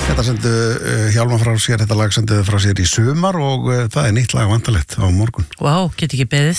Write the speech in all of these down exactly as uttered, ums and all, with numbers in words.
Þetta sendu uh, Hjálmar frá sér, þetta lag senduðu frá sér í sumar og uh, það er nýtt lag vantalegt á morgun. Vá, wow, get ekki beðið.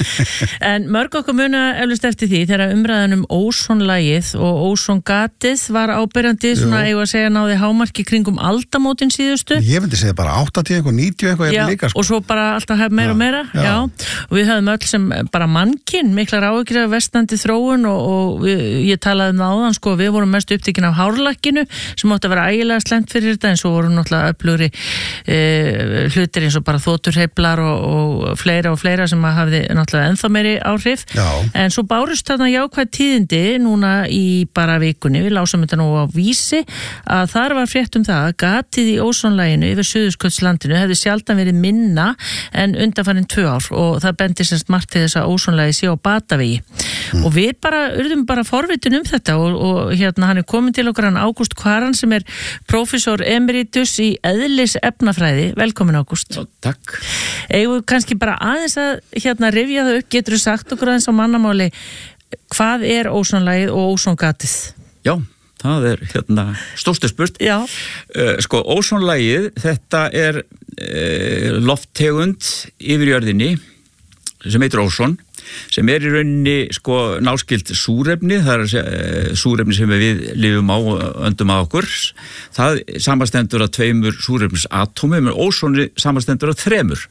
En mörg okkur muna eflust eftir því þegar umræðan um ósonlagið og ósongatið var áberandi, svona eigum að segja náði hámarki kringum aldamótin síðustu. Ég myndi segja bara áttatíu eitthvað, níutíu eitthvað ég líka sko. Og svo bara alltaf hef meira og meira. Já. Já. Og við höfum öll sem bara mannkinn miklar áhyggjur af versnandi þróun og, og við, ég talaði um það áðan sko, við vorum mest upptekin af hárlakkinu sem átti að vera ægilega slemt fyrir þetta, en svo voru náttúrulega öflugri e, hlutir eins og bara þoturheiflar og, og fleira og fleira sem að hafði náttúrulega ennþá meiri áhrif. Já. En svo bárust þarna jákvæð tíðindi núna í bara vikunni, við lásum þetta nú á Vísi, að þar var frétt um það að gatið í ósonlaginu yfir Suðurskautslandinu hefði sjaldan verið minna en undanfarin tvö ár og það bendi semst margt til þess að ósonlagið sé á batavegi. Mm. Og við bara urðum bara forvitin um þetta og, og hérna hann er komin til okkar hann Ágúst Kvaran sem er prófessor emeritus í eðlisefnafræði. Velkomin Ágúst. Já, takk. Eigum við kannski bara aðeins að hérna rifja það upp, getur þú sagt okkur aðeins á mannamáli hvað er ósonlagið og ósongatið? Já, það er hérna stórt spurt. Já. Uh, sko, ósonlagið, þetta er uh, lofttegund yfir jörðinni sem heitir óson, sem er í rauninni sko náskylt súrefni, það er uh, súrefni sem við lifum á og öndum á okkur. Það samastendur af tveimur súrefnisatómum, en ósoni samastendur af þremur.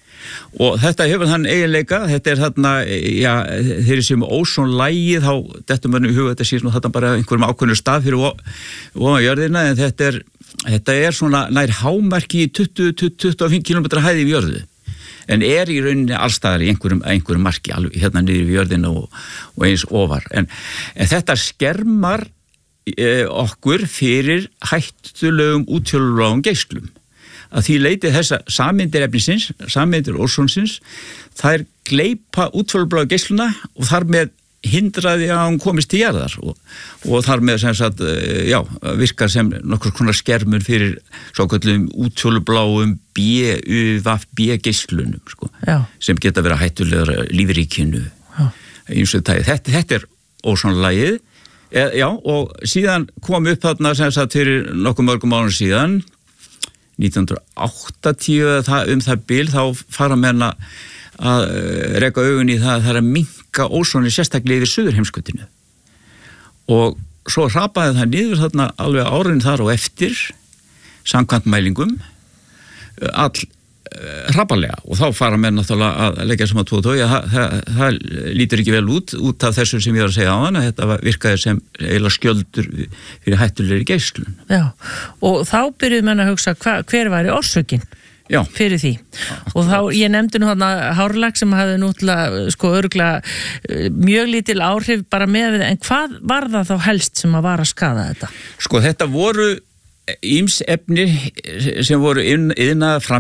Og þetta hefur þann eiginleika, þetta er þarna, já, þeir sem ósonlagið, þá dettur mann í huga, þetta sé svona þarna bara einhverjum ákveðnum stað fyrir ofan jörðina, en þetta er, þetta er svona nær hámarki í tuttugu til tuttugu og fimm kílómetra hæð yfir jörðu, en er í rauninni allstaðar í einhverjum, einhverjum marki, alveg hérna niður yfir jörðina og, og eins ofar. En, en þetta skermar eh, okkur fyrir hættulegum útfjólubláum geislum. Að því leiti þessa sameindir efnisins, sameindir ósonsins, þær gleypa útfjólubláu geisluna og þar með hindraði að hún komist til jarðar og, og þar með sem sagt, já, virkar sem nokkur konar skermur fyrir svo kallum útfjólubláum B U V B geislunum, sko, sem geta verið hættulegar lífríkinu. Þetta, þetta er ósonlagið, e, já, og síðan kom upp þarna sem sagt fyrir nokkuð mörgum árum síðan, nítján hundruð áttatíu um það bil, þá fara menn að reka augun í það að það er að minnka ósoni sérstaklega yfir suðurheimskautinu. Og svo hrapaði það niður þarna alveg árin þar og eftir, samkvæmt mælingum, all hrapalega. Og þá fara menn náttúrulega að leggja saman tvo og tvo, það, það, það lítur ekki vel út, út af þessu sem ég var að segja á hann, að þetta virkaði sem eiginlega skjöldur fyrir hættulegri geislun. Já, og þá byrjuðu menn að hugsa hva, hver væri orsökin? Já. Fyrir því. Já, og þá, ég nefndi nú þarna hárlag sem hafði nútla, sko, örgulega mjög lítil áhrif bara með við, en hvað var það þá helst sem að var að skaða þetta? Sko, þetta voru ýmis efni sem voru iðnaðar fram